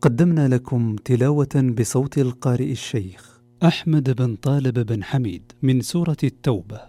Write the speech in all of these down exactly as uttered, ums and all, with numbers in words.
قدمنا لكم تلاوة بصوت القارئ الشيخ أحمد بن طالب بن حميد من سورة التوبة.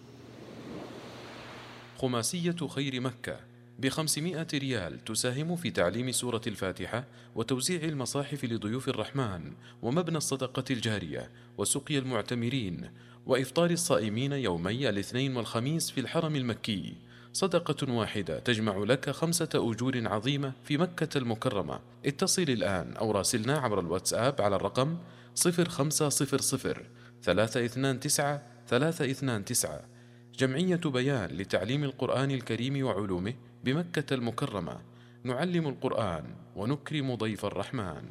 خماسية خير مكة بخمسمائة ريال تساهم في تعليم سورة الفاتحة وتوزيع المصاحف لضيوف الرحمن ومبنى الصدقة الجارية وسقي المعتمرين وإفطار الصائمين يومي الاثنين والخميس في الحرم المكي. صدقة واحدة تجمع لك خمسة أجور عظيمة في مكة المكرمة. اتصل الآن أو راسلنا عبر الواتساب على الرقم صفر خمسة صفر صفر ثلاثة اثنان تسعة ثلاثة اثنان تسعة. جمعية بيان لتعليم القرآن الكريم وعلومه بمكة المكرمة. نعلم القرآن ونكرم ضيف الرحمن.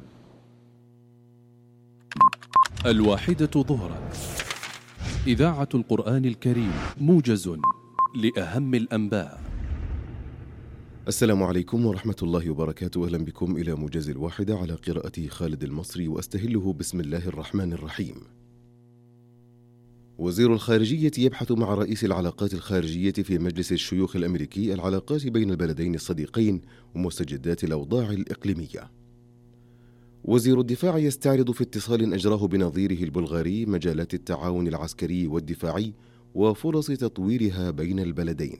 الواحدة ظهرا، إذاعة القرآن الكريم، موجز لأهم الأنباء. السلام عليكم ورحمة الله وبركاته. أهلا بكم إلى موجز الواحدة على قراءة خالد المصري، وأستهله بسم الله الرحمن الرحيم. وزير الخارجية يبحث مع رئيس العلاقات الخارجية في مجلس الشيوخ الأمريكي العلاقات بين البلدين الصديقين ومستجدات الأوضاع الإقليمية. وزير الدفاع يستعرض في اتصال أجراه بنظيره البلغاري مجالات التعاون العسكري والدفاعي وفرص تطويرها بين البلدين.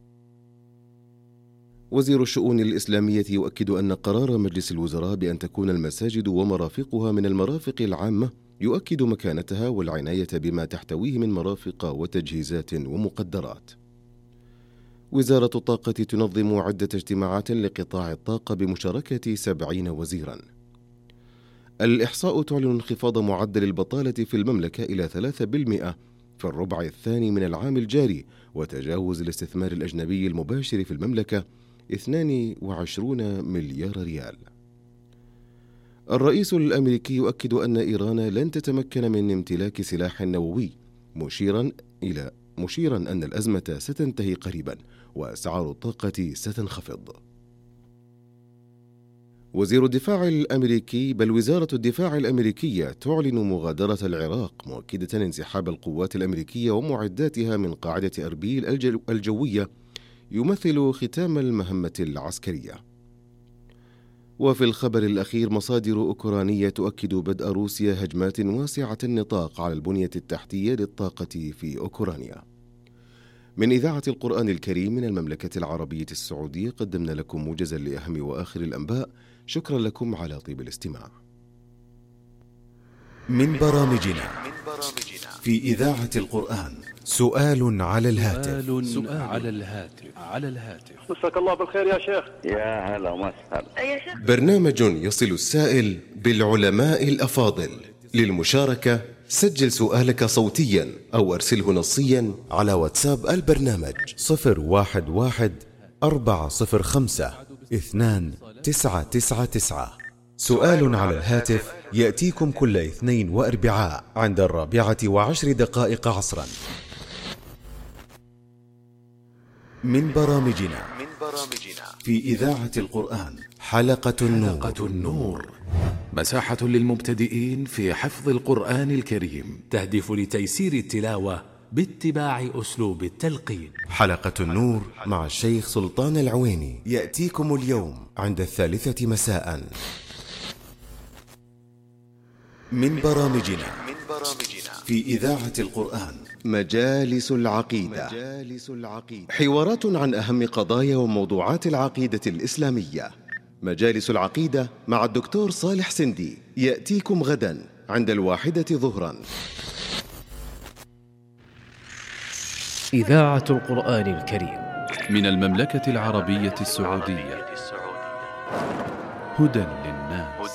وزير الشؤون الإسلامية يؤكد أن قرار مجلس الوزراء بأن تكون المساجد ومرافقها من المرافق العامة يؤكد مكانتها والعناية بما تحتويه من مرافق وتجهيزات ومقدرات. وزارة الطاقة تنظم عدة اجتماعات لقطاع الطاقة بمشاركة سبعين وزيرا. الإحصاء تعلن انخفاض معدل البطالة في المملكة إلى ثلاثة بالمئة في الربع الثاني من العام الجاري، وتجاوز الاستثمار الأجنبي المباشر في المملكة اثنين وعشرين مليار ريال. الرئيس الأمريكي يؤكد أن إيران لن تتمكن من امتلاك سلاح نووي، مشيرا إلى مشيرا أن الأزمة ستنتهي قريبا وأسعار الطاقة ستنخفض. وزير الدفاع الأمريكي بل وزارة الدفاع الأمريكية تعلن مغادرة العراق، مؤكدة انسحاب القوات الأمريكية ومعداتها من قاعدة أربيل الجو الجوية يمثل ختام المهمة العسكرية. وفي الخبر الأخير، مصادر أوكرانية تؤكد بدء روسيا هجمات واسعة النطاق على البنية التحتية للطاقة في أوكرانيا. من إذاعة القرآن الكريم من المملكة العربية السعودية قدمنا لكم موجزا لأهم وآخر الأنباء. شكرا لكم على طيب الاستماع. من برامجنا في إذاعة القرآن سؤال على الهاتف. سؤال على الهاتف على الهاتف مساك الله بالخير يا شيخ. يا هلا وسهلا يا شيخ. برنامج يصل السائل بالعلماء الأفاضل. للمشاركة سجل سؤالك صوتيا أو أرسله نصيا على واتساب البرنامج صفر واحد واحد أربعة صفر خمسة اثنان تسعة تسعة تسعة. سؤال على الهاتف يأتيكم كل اثنين وأربعاء عند الرابعة وعشر دقائق عصرا. من برامجنا في إذاعة القرآن حلقة النور, حلقة النور. مساحة للمبتدئين في حفظ القرآن الكريم، تهدف لتيسير التلاوة باتباع أسلوب التلقين. حلقة النور مع الشيخ سلطان العويني يأتيكم اليوم عند الثالثة مساء. من برامجنا في إذاعة القرآن مجالس العقيدة. حوارات عن أهم قضايا وموضوعات العقيدة الإسلامية. مجالس العقيدة مع الدكتور صالح سندي يأتيكم غدا عند الواحدة ظهرا. إذاعة القرآن الكريم من المملكة العربية السعودية، هدى للناس.